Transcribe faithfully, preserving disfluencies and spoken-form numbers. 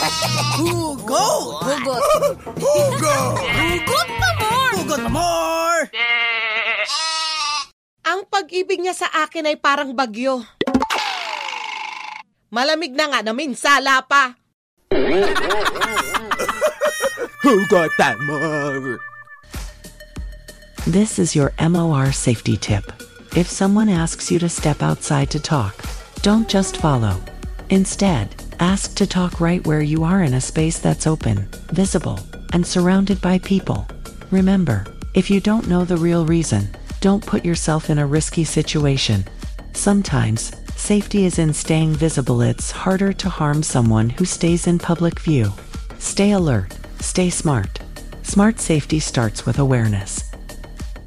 Hugot! Hugot. Hugot! Hugot pa more! Hugot pa more! Ang pag-ibig niya sa akin ay parang bagyo. Malamig na nga na minsala pa. Hugot pa more! This is your M O R safety tip. If someone asks you to step outside to talk, don't just follow. Instead, ask to talk right where you are in a space that's open, visible, and surrounded by people. Remember, if you don't know the real reason, don't put yourself in a risky situation. Sometimes, safety is in staying visible. It's harder to harm someone who stays in public view. Stay alert, stay smart. Smart safety starts with awareness.